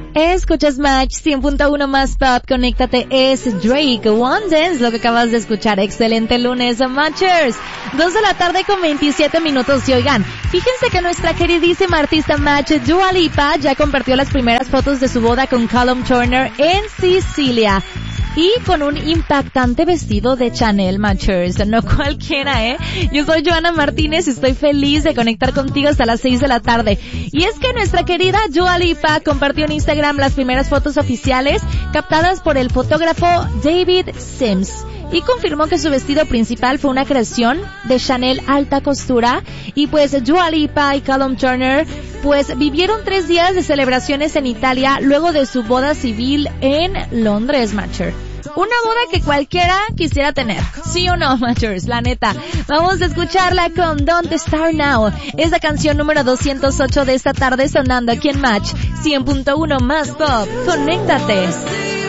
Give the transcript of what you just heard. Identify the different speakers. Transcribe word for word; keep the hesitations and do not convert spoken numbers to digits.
Speaker 1: Escuchas Match cien punto uno más pop, conéctate, es Drake, One Dance, lo que acabas de escuchar. Excelente lunes, Matchers. Dos de la tarde con veintisiete minutos. Y oigan, fíjense que nuestra queridísima artista Match, Dua Lipa, ya compartió las primeras fotos de su boda con Callum Turner en Sicilia. Y con un impactante vestido de Chanel, Matchers. No cualquiera, ¿eh? Yo soy Joana Martínez y estoy feliz de conectar contigo hasta las seis de la tarde. Y es que nuestra querida Dua Lipa compartió en Instagram las primeras fotos oficiales captadas por el fotógrafo David Sims. Y confirmó que su vestido principal fue una creación de Chanel alta costura. Y pues Dua Lipa y Callum Turner pues vivieron tres días de celebraciones en Italia luego de su boda civil en Londres, Matcher. Una boda que cualquiera quisiera tener. ¿Sí o no, Matchers? La neta. Vamos a escucharla con Don't Start Now. Es la canción número doscientos ocho de esta tarde sonando aquí en Match cien punto uno más pop. Conéctate.